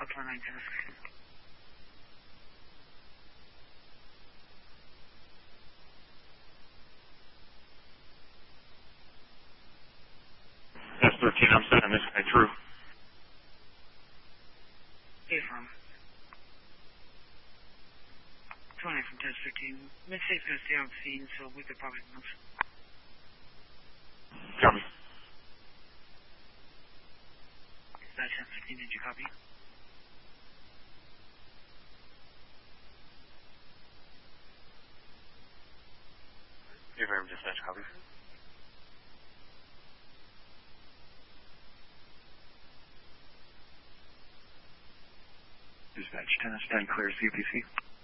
Alpha 9 10. S13, I'm sending this guy through. A-Firm. 20 from test 15. Mid-state's going to stay on scene, so we could probably move. Copy. Dispatch 1015, did you copy? A-Firm dispatch, copy. Dispatch 10 clear CPC.